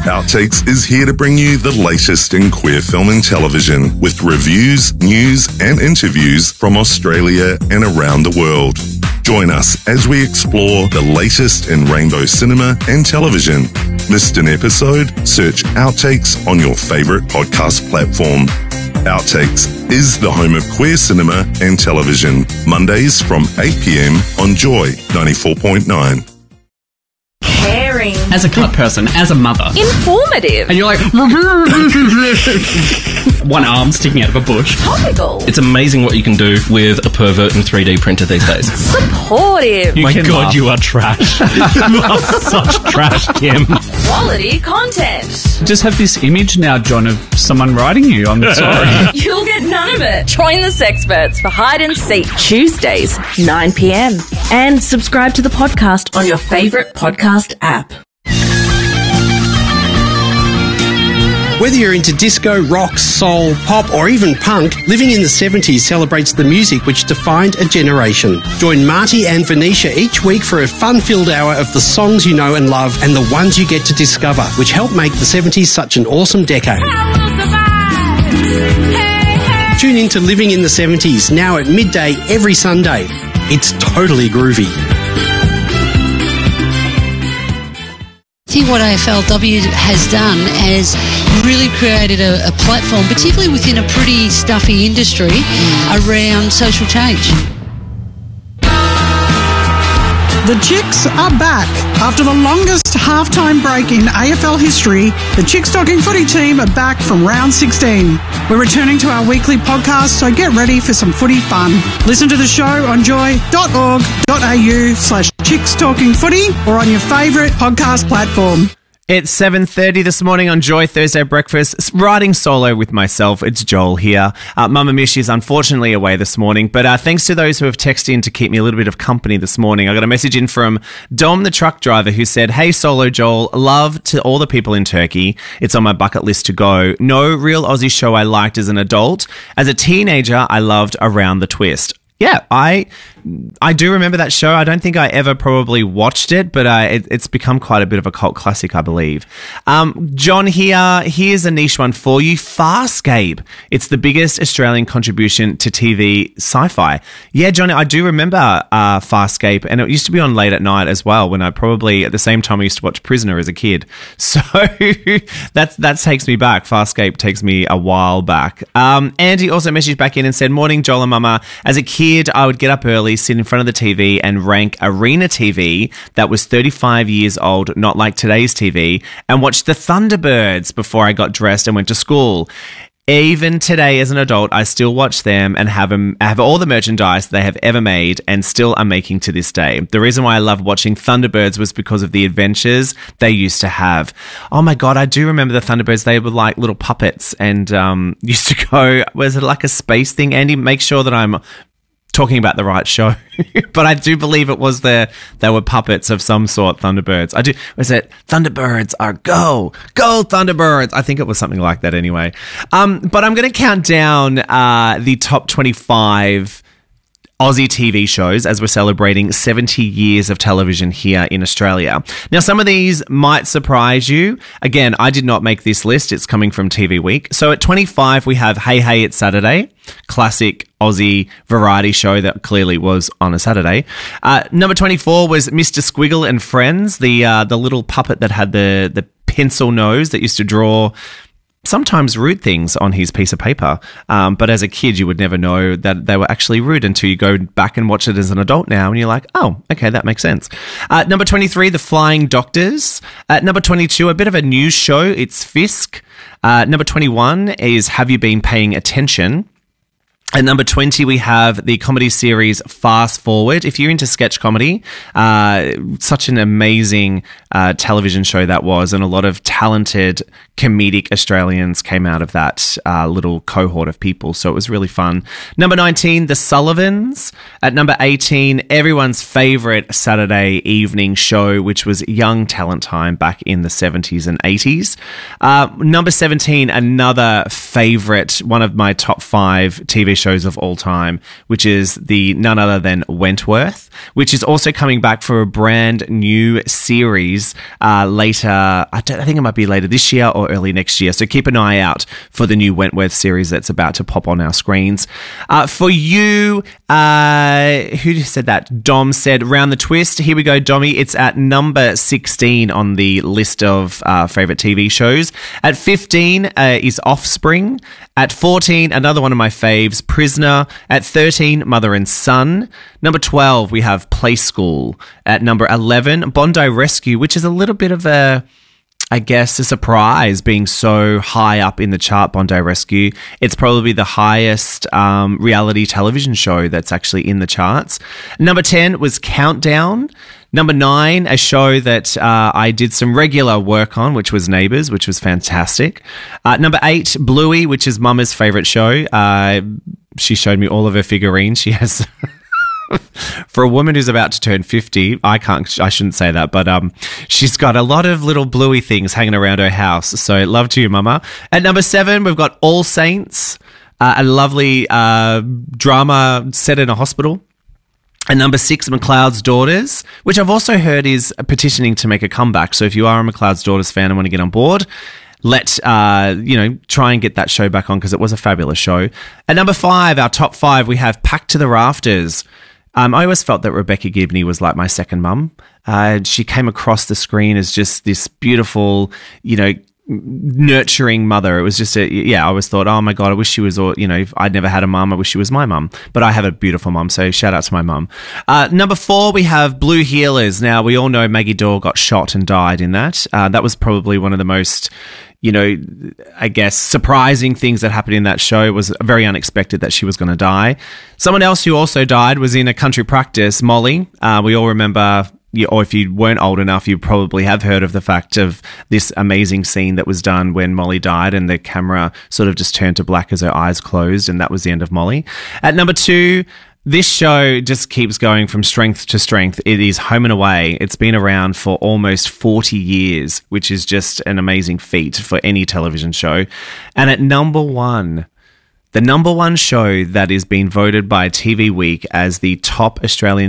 Outtakes is here to bring you the latest in queer film and television with reviews, news and interviews from Australia and around the world. Join us as we explore the latest in rainbow cinema and television. Missed an episode? Search Outtakes on your favourite podcast platform. Outtakes is the home of queer cinema and television. Mondays from 8 p.m. on Joy 94.9. Caring. As a colour person, as a mother. Informative. And you're like... one arm sticking out of a bush. Topical. It's amazing what you can do with a pervert and 3D printer these days. Supportive. My God, laugh. you are trash. You are such trash, Kim. Quality content. Just have this image now, John, of someone writing you. I'm sorry. You'll get none of it. Join the Sexperts for Hide and Seek Tuesdays, 9 p.m. And subscribe to the podcast on your favourite podcast app. Whether you're into disco, rock, soul, pop or even punk, Living in the 70s celebrates the music which defined a generation. Join Marty and Venetia each week for a fun-filled hour of the songs you know and love and the ones you get to discover, which helped make the 70s such an awesome decade. Tune in to Living in the 70s, now at midday every Sunday. It's totally groovy. I think what AFLW has done is really created a platform, particularly within a pretty stuffy industry, around social change. The Chicks are back. After the longest halftime break in AFL history, the Chicks Talking Footy team are back from round 16. We're returning to our weekly podcast, so get ready for some footy fun. Listen to the show on joy.org.au/Chicks Talking Footy or on your favourite podcast platform. It's 7:30 this morning on Joy Thursday Breakfast, riding solo with myself. It's Joel here. Mama Mish is unfortunately away this morning, but thanks to those who have texted in to keep me a little bit of company this morning. I got a message in from Dom, the truck driver, who said, "Hey, Solo Joel, love to all the people in Turkey. It's on my bucket list to go. No real Aussie show I liked as an adult. As a teenager, I loved Around the Twist." Yeah, I do remember that show. I don't think I ever probably watched it, but it's become quite a bit of a cult classic, I believe. John here, here's a niche one for you. Farscape. It's the biggest Australian contribution to TV sci-fi. Yeah, John, I do remember Farscape, and it used to be on late at night as well, when I probably, at the same time, I used to watch Prisoner as a kid. So that takes me back. Farscape takes me a while back. Andy also messaged back in and said, "Morning, Joel and Mama. As a kid, I would get up early, sit in front of the TV and rank Arena TV that was 35 years old, not like today's TV, and watch the Thunderbirds before I got dressed and went to school. Even today as an adult, I still watch them and have all the merchandise they have ever made and still are making to this day. The reason why I love watching Thunderbirds was because of the adventures they used to have." Oh my God, I do remember the Thunderbirds. They were like little puppets and used to go, was it like a space thing? Andy, make sure that I'm talking about the right show. But I do believe it was they were puppets of some sort, Thunderbirds. Was it Thunderbirds are go Thunderbirds? I think it was something like that anyway. But I'm going to count down the top 25 Aussie TV shows as we're celebrating 70 years of television here in Australia. Now, some of these might surprise you. Again, I did not make this list. It's coming from TV Week. So at 25, we have Hey Hey It's Saturday, classic Aussie variety show that clearly was on a Saturday. Number 24 was Mr. Squiggle and Friends, the little puppet that had the pencil nose that used to draw sometimes rude things on his piece of paper. But as a kid, you would never know that they were actually rude until you go back and watch it as an adult now, and you're like, oh, okay, that makes sense. Number 23, The Flying Doctors. Number 22, a bit of a news show. It's Fisk. Number 21 is Have You Been Paying Attention? At number 20, we have the comedy series Fast Forward. If you're into sketch comedy, such an amazing television show that was, and a lot of talented comedic Australians came out of that little cohort of people, so it was really fun. Number 19, The Sullivans. At number 18, everyone's favourite Saturday evening show, which was Young Talent Time back in the 70s and 80s. Number 17, another favourite, one of my top 5 TV shows of all time, which is the none other than Wentworth, which is also coming back for a brand new series later. I think it might be later this year or early next year. So keep an eye out for the new Wentworth series that's about to pop on our screens. For you, who said that? Dom said Round the Twist. Here we go, Dommy. It's at number 16 on the list of favourite TV shows. At 15 is Offspring. At 14, another one of my faves, Prisoner. At 13, Mother and Son. Number 12, we have Play School. At number 11, Bondi Rescue, which is a little bit of a surprise being so high up in the chart, Bondi Rescue. It's probably the highest reality television show that's actually in the charts. Number 10 was Countdown. Number 9, a show that I did some regular work on, which was Neighbours, which was fantastic. Number 8, Bluey, which is Mama's favourite show. She showed me all of her figurines. She has... For a woman who's about to turn 50, I shouldn't say that, but she's got a lot of little Bluey things hanging around her house. So love to you, Mama. At number 7, we've got All Saints, a lovely drama set in a hospital. At number 6, McLeod's Daughters, which I've also heard is petitioning to make a comeback. So if you are a McLeod's Daughters fan and want to get on board, try and get that show back on because it was a fabulous show. At number 5, our top 5, we have Packed to the Rafters. I always felt that Rebecca Gibney was like my second mum. She came across the screen as just this beautiful, nurturing mother. It was just I always thought, oh my God, I wish she was, if I'd never had a mum, I wish she was my mum. But I have a beautiful mum, so shout out to my mum. Number 4, we have Blue Heelers. Now, we all know Maggie Doyle got shot and died in that. That was probably one of the most... surprising things that happened in that show. It was very unexpected that she was going to die. Someone else who also died was in A Country Practice, Molly. We all remember, or if you weren't old enough, you probably have heard of the fact of this amazing scene that was done when Molly died and the camera sort of just turned to black as her eyes closed, and that was the end of Molly. At number 2, this show just keeps going from strength to strength. It is Home and Away. It's been around for almost 40 years, which is just an amazing feat for any television show. And at number 1, the number 1 show that is being voted by TV Week as the top Australian